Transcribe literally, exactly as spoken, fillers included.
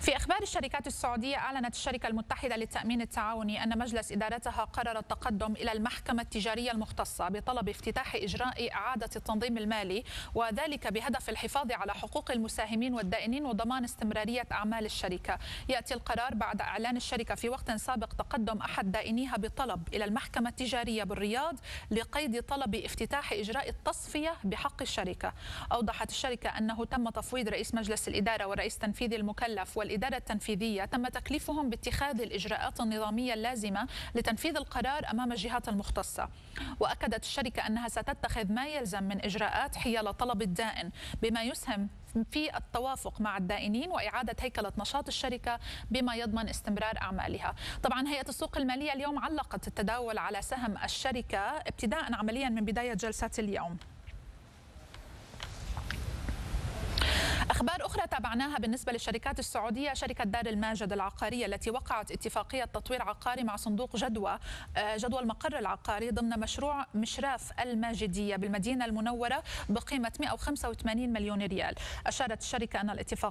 في أخبار الشركات السعودية، أعلنت الشركة المتحدة للتأمين التعاوني أن مجلس إدارتها قرر التقدم إلى المحكمة التجارية المختصة بطلب افتتاح إجراء إعادة التنظيم المالي، وذلك بهدف الحفاظ على حقوق المساهمين والدائنين وضمان استمرارية أعمال الشركة. يأتي القرار بعد إعلان الشركة في وقت سابق تقدم أحد دائنيها بطلب إلى المحكمة التجارية بالرياض لقيد طلب افتتاح إجراء التصفية بحق الشركة. أوضحت الشركة أنه تم تفويض رئيس مجلس الإدارة والرئيس التنفيذي المكلف والإدارة التنفيذية تم تكليفهم باتخاذ الإجراءات النظامية اللازمة لتنفيذ القرار أمام الجهات المختصة. وأكدت الشركة أنها ستتخذ ما يلزم من إجراءات حيال طلب الدائن بما يسهم في التوافق مع الدائنين وإعادة هيكلة نشاط الشركة بما يضمن استمرار أعمالها. طبعا هيئة السوق المالية اليوم علقت التداول على سهم الشركة ابتداء عمليا من بداية جلسات اليوم. أخبار أخرى تابعناها بالنسبة للشركات السعودية، شركة دار الماجد العقارية التي وقعت اتفاقية تطوير عقاري مع صندوق جدوى جدوى المقر العقاري ضمن مشروع مشراف الماجدية بالمدينة المنورة بقيمة مئة وخمسة وثمانين مليون ريال. أشارت الشركة أن الاتفاق